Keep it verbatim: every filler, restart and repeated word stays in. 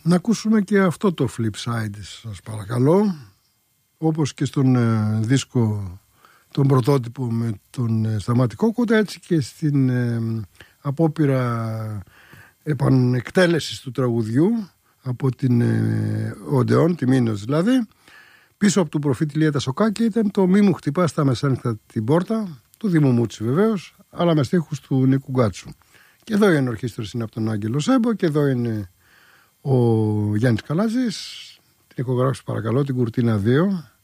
Να ακούσουμε και αυτό το flip side, σας παρακαλώ. Όπως και στον ε, δίσκο τον πρωτότυπο με τον ε, Σταμάτη Κόκοτα, έτσι και στην ε, απόπειρα επανεκτέλεσης του τραγουδιού από την ε, Οντεόν, τη Μήνος δηλαδή. Πίσω από του προφήτη Λία Τασοκάκη ήταν το «Μη μου χτυπάς τα μεσάνυχτα την πόρτα», του Δήμου Μούτσι βεβαίως, αλλά με στίχους του Νίκου Γκάτσου. Και εδώ η ενορχήστρωση είναι από τον Άγγελο Σέμπο και εδώ είναι ο Γιάννης Καλάζης. Την ηχογράφηση παρακαλώ, την Κουρτίνα δύο.